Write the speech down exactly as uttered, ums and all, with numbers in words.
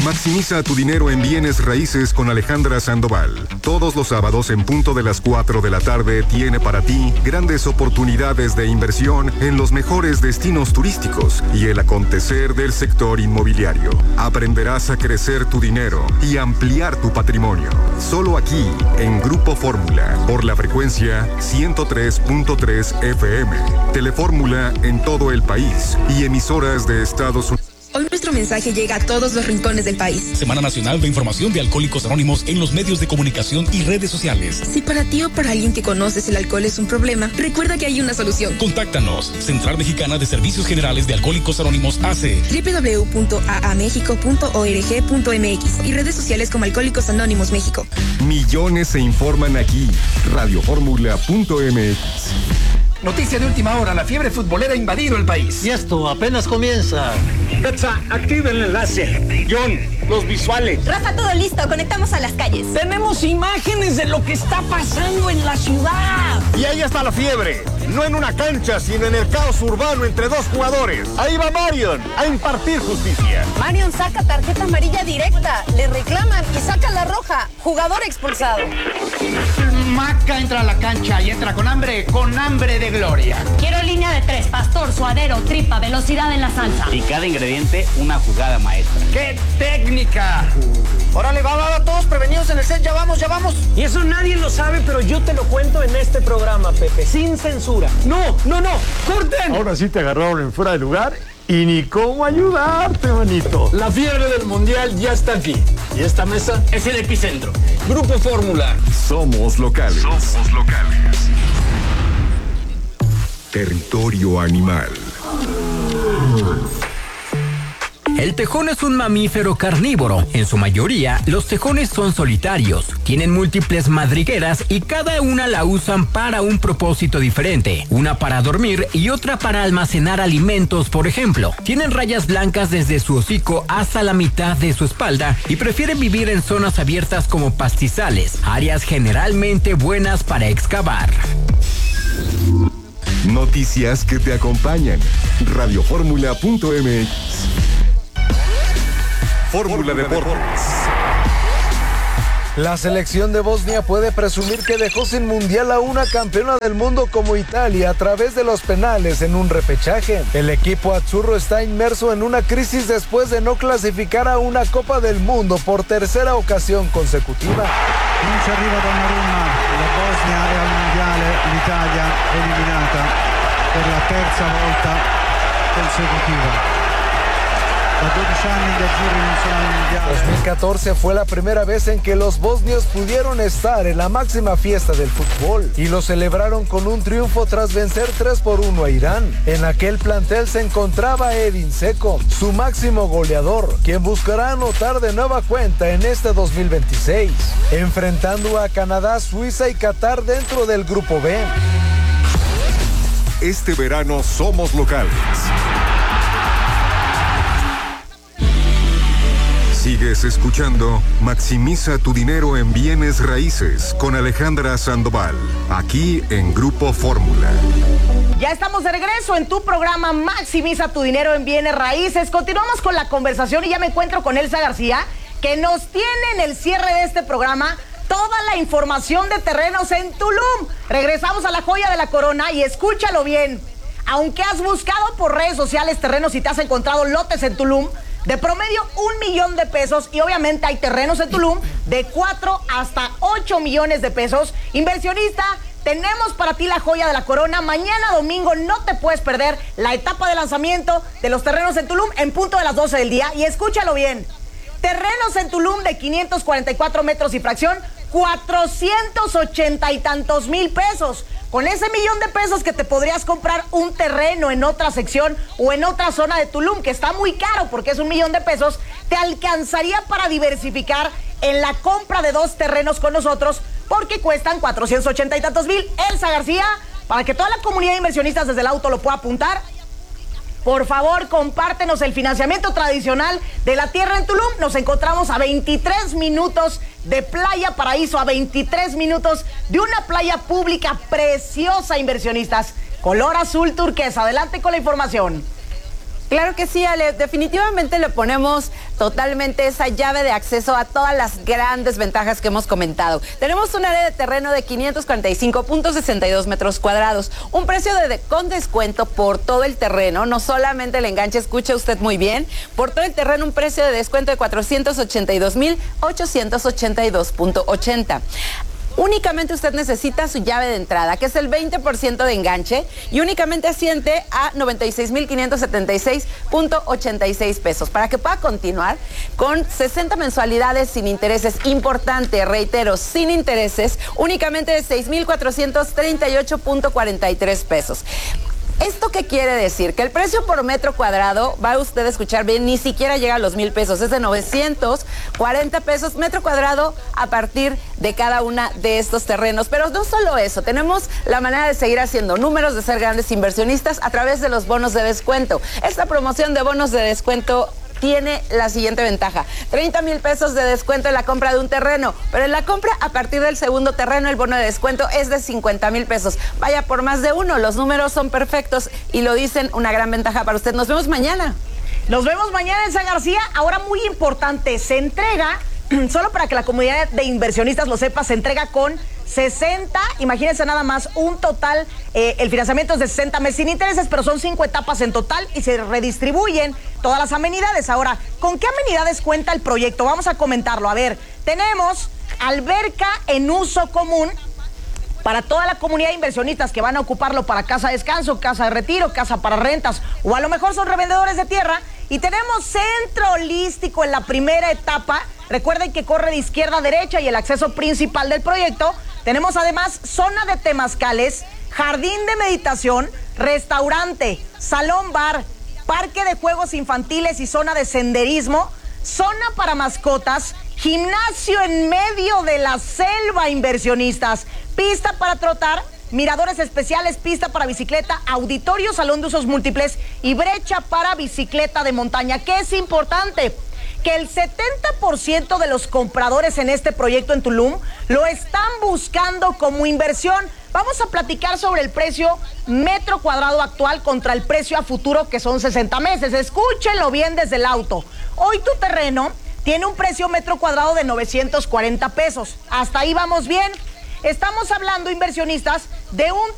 Maximiza tu dinero en bienes raíces con Alejandra Sandoval. Todos los sábados en punto de las cuatro de la tarde tiene para ti grandes oportunidades de inversión en los mejores destinos turísticos y el acontecer del sector inmobiliario. Aprenderás a crecer tu dinero y ampliar tu patrimonio. Solo aquí, en Grupo Fórmula, por la frecuencia ciento tres punto tres F M. Telefórmula en todo el país y emisoras de Estados Unidos. Hoy nuestro mensaje llega a todos los rincones del país. Semana Nacional de Información de Alcohólicos Anónimos en los medios de comunicación y redes sociales. Si para ti o para alguien que conoces el alcohol es un problema, recuerda que hay una solución. Contáctanos. Central Mexicana de Servicios Generales de Alcohólicos Anónimos A C. doble u doble u doble u punto a a mexico punto org punto m x y redes sociales como Alcohólicos Anónimos México. Millones se informan aquí. radio fórmula punto m x. Noticia de última hora, la fiebre futbolera ha invadido el país. Y esto apenas comienza. Betsa, activa el enlace. John, los visuales. Rafa, todo listo, conectamos a las calles. Tenemos imágenes de lo que está pasando en la ciudad. Y ahí está la fiebre, no en una cancha, sino en el caos urbano entre dos jugadores. Ahí va Marion a impartir justicia. Marion saca tarjeta amarilla directa, le reclaman y saca la roja. Jugador expulsado. Maca entra a la cancha y entra con hambre, con hambre de gloria. Quiero línea de tres, pastor, suadero, tripa, velocidad en la salsa. Y cada ingrediente, una jugada maestra. ¡Qué técnica! Órale, va, va, va, todos prevenidos en el set, ya vamos, ya vamos. Y eso nadie lo sabe, pero yo te lo cuento en este programa, Pepe, sin censura. No, no, no, corten. Ahora sí te agarraron en fuera de lugar y ni cómo ayudarte, manito. La fiebre del mundial ya está aquí. Y esta mesa es el epicentro. Grupo Fórmula. Somos locales. Somos locales. Territorio animal. El tejón es un mamífero carnívoro. En su mayoría, los tejones son solitarios. Tienen múltiples madrigueras y cada una la usan para un propósito diferente. Una para dormir y otra para almacenar alimentos, por ejemplo. Tienen rayas blancas desde su hocico hasta la mitad de su espalda y prefieren vivir en zonas abiertas como pastizales, áreas generalmente buenas para excavar. Noticias que te acompañan. radio fórmula punto m x. Fórmula Deportes. La selección de Bosnia puede presumir que dejó sin mundial a una campeona del mundo como Italia a través de los penales en un repechaje. El equipo azzurro está inmerso en una crisis después de no clasificar a una Copa del Mundo por tercera ocasión consecutiva. Non ci arriva Donnarumma, la Bosnia è al mondiale, l'Italia eliminata per la terza volta consecutiva. dos mil catorce fue la primera vez en que los bosnios pudieron estar en la máxima fiesta del fútbol y lo celebraron con un triunfo tras vencer tres por uno a Irán. En aquel plantel se encontraba Edin Dzeko, su máximo goleador, quien buscará anotar de nueva cuenta en este dos mil veintiséis, enfrentando a Canadá, Suiza y Qatar dentro del grupo B. Este verano somos locales. Sigues escuchando Maximiza tu dinero en bienes raíces con Alejandra Sandoval, aquí en Grupo Fórmula. Ya estamos de regreso en tu programa Maximiza tu dinero en bienes raíces. Continuamos con la conversación y ya me encuentro con Elsa García, que nos tiene en el cierre de este programa toda la información de terrenos en Tulum. Regresamos a la joya de la corona y escúchalo bien. Aunque has buscado por redes sociales terrenos y te has encontrado lotes en Tulum de promedio un millón de pesos, y obviamente hay terrenos en Tulum de cuatro hasta ocho millones de pesos. Inversionista, tenemos para ti la joya de la corona. Mañana domingo no te puedes perder la etapa de lanzamiento de los terrenos en Tulum en punto de las doce del día. Y escúchalo bien, terrenos en Tulum de quinientos cuarenta y cuatro metros y fracción, cuatrocientos ochenta y tantos mil pesos. Con ese millón de pesos que te podrías comprar un terreno en otra sección o en otra zona de Tulum, que está muy caro porque es un millón de pesos, te alcanzaría para diversificar en la compra de dos terrenos con nosotros porque cuestan cuatrocientos ochenta y tantos mil. Elsa García, para que toda la comunidad de inversionistas desde el auto lo pueda apuntar, por favor, compártenos el financiamiento tradicional de la tierra en Tulum. Nos encontramos a veintitrés minutos de Playa Paraíso, a veintitrés minutos de una playa pública preciosa, inversionistas. Color azul turquesa. Adelante con la información. Claro que sí, Ale, definitivamente le ponemos totalmente esa llave de acceso a todas las grandes ventajas que hemos comentado. Tenemos un área de terreno de quinientos cuarenta y cinco punto sesenta y dos metros cuadrados, un precio de, de con descuento por todo el terreno, no solamente el enganche, escuche usted muy bien, por todo el terreno un precio de descuento de cuatrocientos ochenta y dos mil ochocientos ochenta y dos punto ochenta. Únicamente usted necesita su llave de entrada, que es el veinte por ciento de enganche, y únicamente asciende a noventa y seis mil quinientos setenta y seis punto ochenta y seis pesos, para que pueda continuar con sesenta mensualidades sin intereses. Importante, reitero, sin intereses, únicamente de seis mil cuatrocientos treinta y ocho punto cuarenta y tres pesos. ¿Esto qué quiere decir? Que el precio por metro cuadrado, va usted a escuchar bien, ni siquiera llega a los mil pesos, es de novecientos cuarenta pesos metro cuadrado a partir de cada una de estos terrenos. Pero no solo eso, tenemos la manera de seguir haciendo números, de ser grandes inversionistas a través de los bonos de descuento. Esta promoción de bonos de descuento tiene la siguiente ventaja: treinta mil pesos de descuento en la compra de un terreno, pero en la compra a partir del segundo terreno el bono de descuento es de cincuenta mil pesos. Vaya por más de uno, los números son perfectos y lo dicen, una gran ventaja para usted. Nos vemos mañana. Nos vemos mañana, Elsa García. Ahora, muy importante, se entrega, solo para que la comunidad de inversionistas lo sepa, se entrega con sesenta, imagínense nada más, un total, eh, el financiamiento es de sesenta meses sin intereses, pero son cinco etapas en total y se redistribuyen todas las amenidades. Ahora, ¿con qué amenidades cuenta el proyecto? Vamos a comentarlo. A ver, tenemos alberca en uso común para toda la comunidad de inversionistas que van a ocuparlo para casa de descanso, casa de retiro, casa para rentas, o a lo mejor son revendedores de tierra. Y tenemos centro holístico en la primera etapa. Recuerden que corre de izquierda a derecha y el acceso principal del proyecto. Tenemos además zona de temazcales, jardín de meditación, restaurante, salón bar, parque de juegos infantiles y zona de senderismo, zona para mascotas, gimnasio en medio de la selva, inversionistas, pista para trotar, miradores especiales, pista para bicicleta, auditorio, salón de usos múltiples y brecha para bicicleta de montaña. ¿Qué es importante? Que el setenta por ciento de los compradores en este proyecto en Tulum lo están buscando como inversión. Vamos a platicar sobre el precio metro cuadrado actual contra el precio a futuro, que son sesenta meses. Escúchenlo bien desde el auto. Hoy tu terreno tiene un precio metro cuadrado de novecientos cuarenta pesos. Hasta ahí vamos bien. Estamos hablando, inversionistas, de un